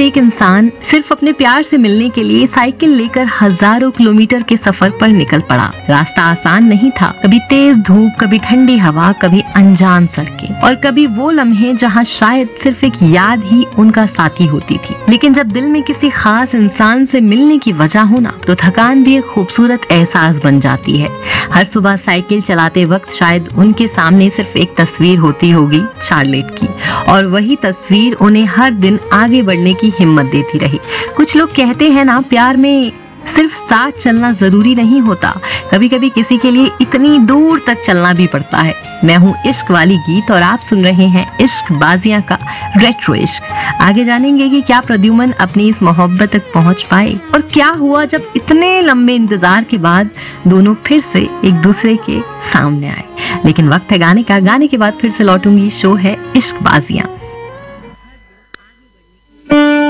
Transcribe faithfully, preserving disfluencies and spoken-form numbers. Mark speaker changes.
Speaker 1: वक्त एक इंसान सिर्फ अपने प्यार से मिलने के लिए साइकिल लेकर हजारों किलोमीटर के सफर पर निकल पड़ा। रास्ता आसान नहीं था, कभी तेज धूप, कभी ठंडी हवा, कभी अनजान सड़कें और कभी वो लम्हे जहाँ शायद सिर्फ एक याद ही उनका साथी होती थी। लेकिन जब दिल में किसी खास इंसान से मिलने की वजह हो ना, तो थकान भी एक खूबसूरत एहसास बन जाती है। हर सुबह साइकिल चलाते वक्त शायद उनके सामने सिर्फ एक तस्वीर होती होगी शार्लेट की, और वही तस्वीर उन्हें हर दिन आगे बढ़ने की हिम्मत देती रही। कुछ लोग कहते हैं ना, प्यार में सिर्फ साथ चलना जरूरी नहीं होता, कभी कभी किसी के लिए इतनी दूर तक चलना भी पड़ता है। मैं हूँ इश्क वाली गीत और आप सुन रहे हैं इश्क बाजियां का रेट्रो इश्क। आगे जानेंगे कि क्या प्रद्युमन अपनी इस मोहब्बत तक पहुंच पाए और क्या हुआ जब इतने लंबे इंतजार के बाद दोनों फिर से एक दूसरे के सामने आए। लेकिन वक्त है गाने का, गाने के बाद फिर से लौटूंगी। शो है इश्क बाजियां।